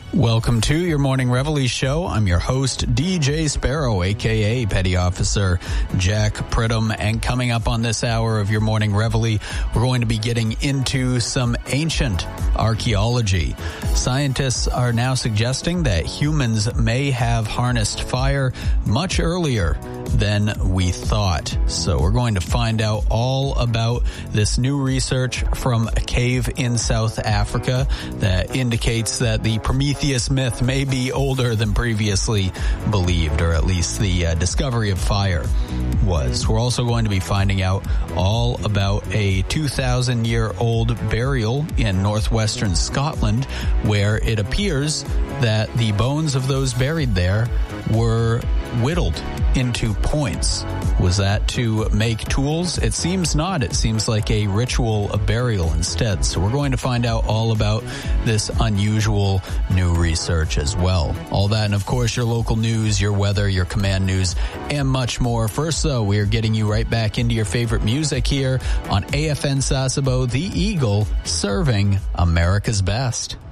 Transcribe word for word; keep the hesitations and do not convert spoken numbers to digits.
Welcome to your Morning Reveille show. I'm your host, D J Sparrow, a k a. Petty Officer Jack Pridham. And coming up on this hour of your Morning Reveille, we're going to be getting into some ancient archaeology. Scientists are now suggesting that humans may have harnessed fire much earlier than we thought. So we're going to find out all about this new research from a cave in South Africa that indicates that the Prometheus myth may be older than previously believed, or at least the uh, discovery of fire was. We're also going to be finding out all about a two thousand year old burial in northwestern Scotland, where it appears that the bones of those buried there were whittled into points. Was that to make tools? It seems not. It seems like a ritual of burial instead. So we're going to find out all about this unusual new research as well. All that and, of course, your local news, your weather, your command news, and much more. First, though, we are getting you right back into your favorite music here on A F N Sasebo, the Eagle, serving America's best.